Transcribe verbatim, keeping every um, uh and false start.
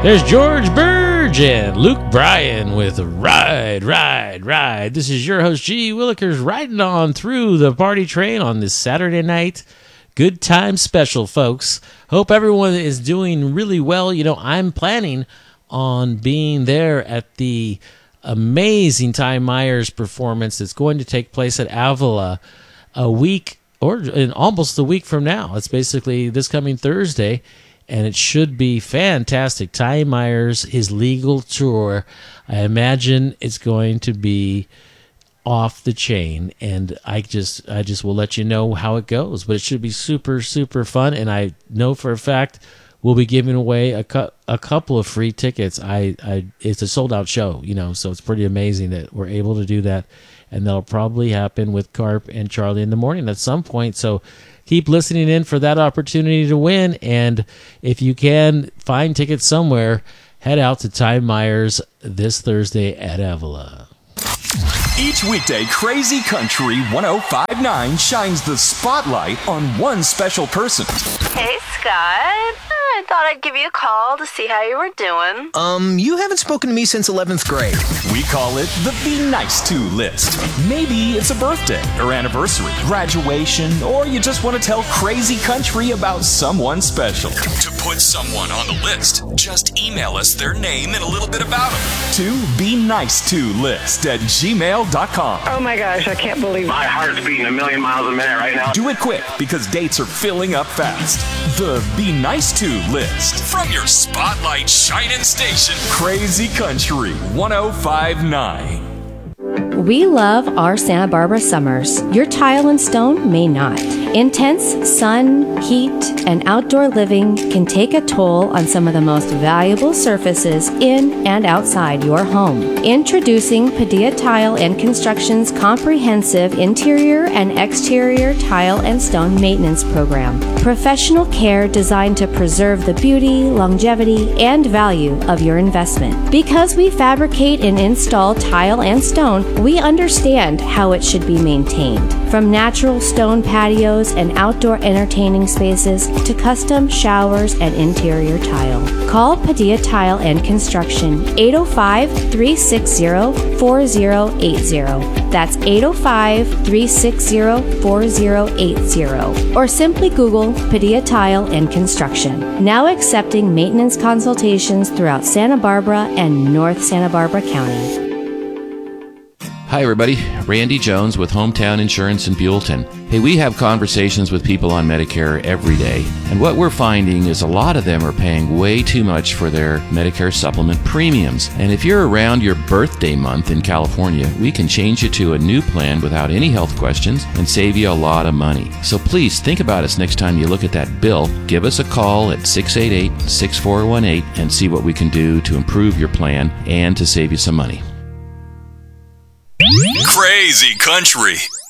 There's George Burge and Luke Bryan with Ride, Ride, Ride. This is your host, G. Willikers, riding on through the party train on this Saturday night. Good time special, folks. Hope everyone is doing really well. You know, I'm planning on being there at the amazing Ty Myers performance that's going to take place at Avila a week or in almost a week from now. It's basically this coming Thursday. And it should be fantastic. Ty Myers, his legal tour, I imagine it's going to be off the chain. And I just I just will let you know how it goes. But it should be super, super fun. And I know for a fact we'll be giving away a, cu- a couple of free tickets. I, I It's a sold-out show, you know, so it's pretty amazing that we're able to do that. And that'll probably happen with Carp and Charlie in the morning at some point. So keep listening in for that opportunity to win. And if you can find tickets somewhere, head out to Ty Myers this Thursday at Avila. Each weekday, Crazy Country ten fifty-nine shines the spotlight on one special person. Hey, Scott. I thought I'd give you a call to see how you were doing. Um, you haven't spoken to me since eleventh grade. We call it the Be Nice To list. Maybe it's a birthday or anniversary, graduation, or you just want to tell Crazy Country about someone special. To put someone on the list, just email us their name and a little bit about them to be nice to list at gmail dot com. Oh my gosh, I can't believe it. My heart's beating a million miles a minute right now. Do it quick because dates are filling up fast. The Be Nice To list from your spotlight shining station, Crazy Country ten fifty-nine. We love our Santa Barbara summers. Your tile and stone may not. Intense sun, heat, and outdoor living can take a toll on some of the most valuable surfaces in and outside your home. Introducing Padilla Tile and Construction's comprehensive interior and exterior tile and stone maintenance program. Professional care designed to preserve the beauty, longevity, and value of your investment. Because we fabricate and install tile and stone, we understand how it should be maintained. From natural stone patios and outdoor entertaining spaces to custom showers and interior tile. Call Padilla Tile and Construction eight oh five, three six zero, four zero eight zero. That's eight oh five, three six zero, four zero eight zero. Or simply Google Padilla Tile and Construction. Now accepting maintenance consultations throughout Santa Barbara and North Santa Barbara County. Hi everybody, Randy Jones with Hometown Insurance in Buellton. Hey, we have conversations with people on Medicare every day, and what we're finding is a lot of them are paying way too much for their Medicare supplement premiums. And if you're around your birthday month in California, we can change you to a new plan without any health questions and save you a lot of money. So please think about us next time you look at that bill. Give us a call at six eight eight, six four one eight and see what we can do to improve your plan and to save you some money. Crazy Country.